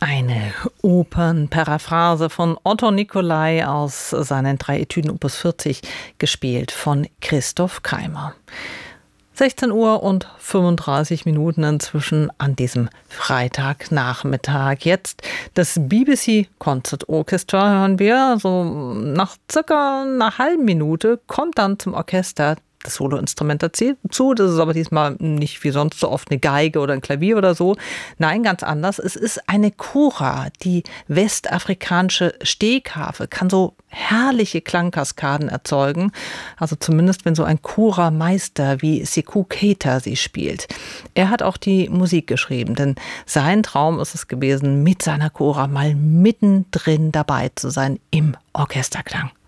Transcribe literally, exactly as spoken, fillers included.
Eine Opernparaphrase von Otto Nicolai aus seinen drei Etüden Opus vierzig, gespielt von Christoph Keimer. sechzehn Uhr und fünfunddreißig Minuten inzwischen an diesem Freitagnachmittag. Jetzt das B B C Concert Orchestra hören wir. So nach circa einer halben Minute kommt dann zum Orchester das Soloinstrument dazu. Das ist aber diesmal nicht wie sonst so oft eine Geige oder ein Klavier oder so. Nein, ganz anders. Es ist eine Kora, die westafrikanische Stehkarfe, kann so herrliche Klangkaskaden erzeugen. Also zumindest, wenn so ein Kora-Meister wie Sekou Keita sie spielt. Er hat auch die Musik geschrieben, denn sein Traum ist es gewesen, mit seiner Kora mal mittendrin dabei zu sein im Orchesterklang.